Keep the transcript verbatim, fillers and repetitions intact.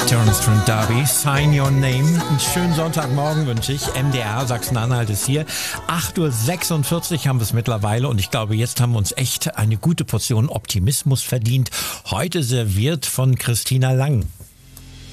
Terence Trent D'Arby, Sign Your Name. Einen schönen Sonntagmorgen wünsche ich. M D R Sachsen-Anhalt ist hier. acht Uhr sechsundvierzig haben wir es mittlerweile und ich glaube, jetzt haben wir uns echt eine gute Portion Optimismus verdient. Heute serviert von Christina Lang.